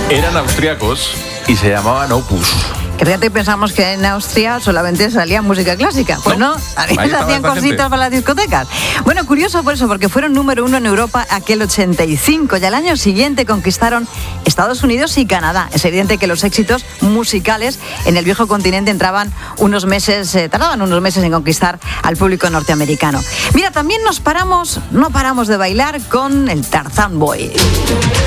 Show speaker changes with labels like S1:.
S1: Eran austríacos y se llamaban Opus.
S2: Fíjate, pensamos que en Austria solamente salía música clásica. Pues no, hacían cositas para las discotecas. Bueno, curioso por eso, porque fueron número 1 en Europa aquel 85 y al año siguiente conquistaron Estados Unidos y Canadá. Es evidente que los éxitos musicales en el viejo continente tardaban unos meses en conquistar al público norteamericano. Mira, también no paramos de bailar con el Tarzán Boy.